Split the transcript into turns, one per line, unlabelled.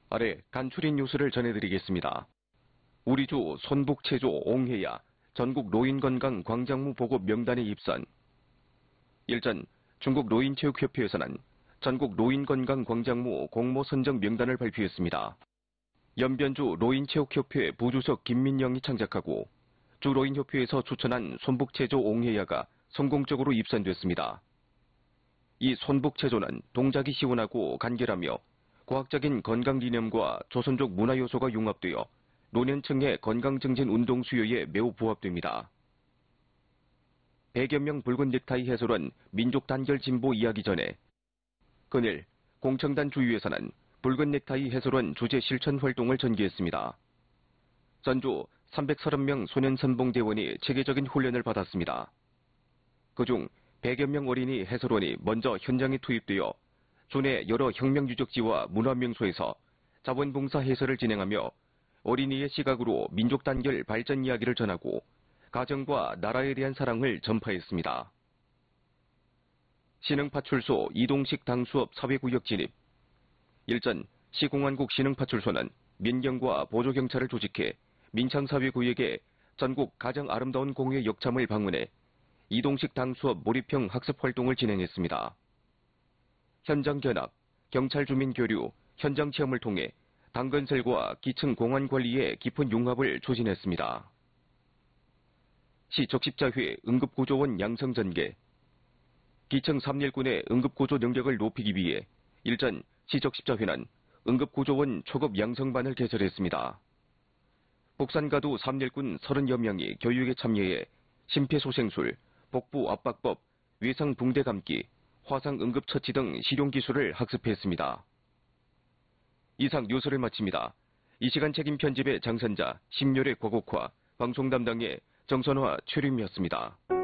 아래 간추린 뉴스를 전해드리겠습니다. 우리주 손북체조 옹해야 전국 노인건강 광장무 보급 명단에 입선. 일전 중국 노인체육협회에서는 전국 노인건강 광장무 공모 선정 명단을 발표했습니다. 연변주 노인체육협회 부주석 김민영이 창작하고 주 노인협회에서 추천한 손북체조 옹해야가 성공적으로 입선됐습니다. 이 손북체조는 동작이 시원하고 간결하며 과학적인 건강이념과 조선족 문화 요소가 융합되어 노년층의 건강증진 운동 수요에 매우 부합됩니다. 100여 명 붉은 넥타이 해설원 민족 단결 진보 이야기 전에 그늘 공청단 주위에서는 붉은 넥타이 해설원 주제 실천 활동을 전개했습니다. 전주 330명 소년선봉대원이 체계적인 훈련을 받았습니다. 그중 100여 명 어린이 해설원이 먼저 현장에 투입되어 주내 여러 혁명 유적지와 문화명소에서 자원봉사 해설을 진행하며 어린이의 시각으로 민족 단결 발전 이야기를 전하고 가정과 나라에 대한 사랑을 전파했습니다. 신흥파출소 이동식 당수업 사회구역 진입. 일전 시공안국 신흥파출소는 민경과 보조경찰을 조직해 민창사회구역의 전국 가장 아름다운 공예 역참을 방문해 이동식 당수업 몰입형 학습 활동을 진행했습니다. 현장 견학, 경찰 주민 교류, 현장 체험을 통해 당건설과 기층 공안 관리의 깊은 융합을 추진했습니다. 시 적십자회 응급구조원 양성 전개. 기층 319의 응급구조 능력을 높이기 위해 일전 시 적십자회는 응급구조원 초급 양성반을 개설했습니다. 복산가도 319군 30여 명이 교육에 참여해 심폐소생술, 복부 압박법, 외상 붕대 감기, 화상 응급처치 등 실용기술을 학습했습니다. 이상 뉴스를 마칩니다. 이 시간 책임 편집의 장선자, 심열의 과곡화, 방송 담당의 정선화, 최림이었습니다.